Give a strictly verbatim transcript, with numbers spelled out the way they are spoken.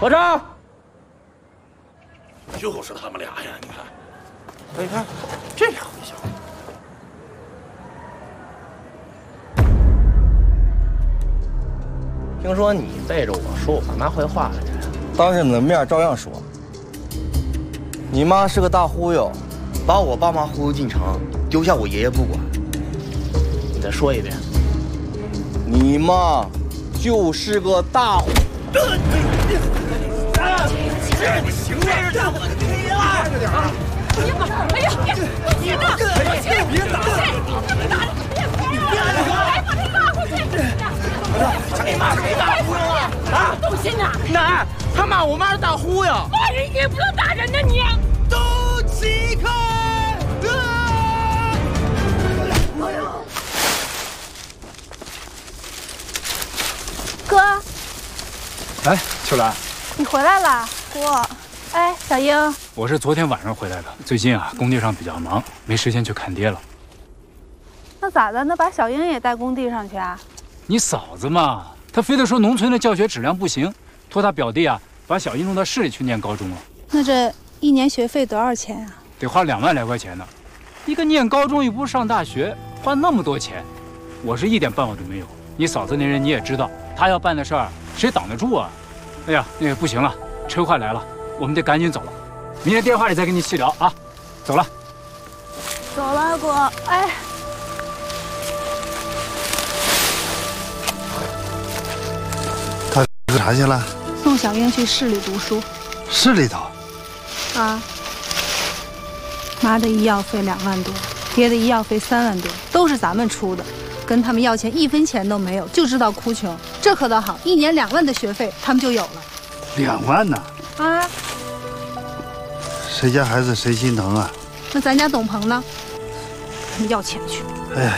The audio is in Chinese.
我这儿。 就是他们俩呀！你看， 你看，这俩回小。听说你背着我说我爸妈坏话了，这当着你的面照样说。你妈是个大忽悠，把我爸妈忽悠进城，丢下我爷爷不管。 你再说一遍。 你妈就是个大忽。 这不行了，这我可以了，快着点啊！ 哎呀妈！哎呀，不行了，不行， 别打了， 这么打了，别别打了，来把他拉过去！ 这你妈是没打忽悠啊？啊， 动心呐！ 奶，他骂我妈是大忽悠。 骂人也不能打人呐你！ 都起开！啊！ 哎呦！ 哥， 哎，秋兰， 你回来了。 哥，哎，小英， 我是昨天晚上回来的。最近啊，工地上比较忙，没时间去看爹了。 那咋的？那把小英也带工地上去啊？ 你嫂子嘛，她非得说农村的教学质量不行，托她表弟啊，把小英弄到市里去念高中了。 那这一年学费多少钱啊？ 得花两万来块钱呢。一个念高中又不是上大学，花那么多钱，我是一点办法都没有。你嫂子那人你也知道，她要办的事儿，谁挡得住啊？哎呀，那个不行了。 车快来了，我们得赶紧走了。明天电话里再跟你细聊啊。走了， 走了，哥。哎， 他干啥去了？ 送小英去市里读书。 市里头？ 啊。妈的医药费两万多，爹的医药费三万多，都是咱们出的，跟他们要钱一分钱都没有，就知道哭穷。这可倒好，一年两万的学费他们就有了。 两万呢？ 啊！ 谁家孩子谁心疼啊？ 那咱家董鹏呢？他们要钱去。 哎呀，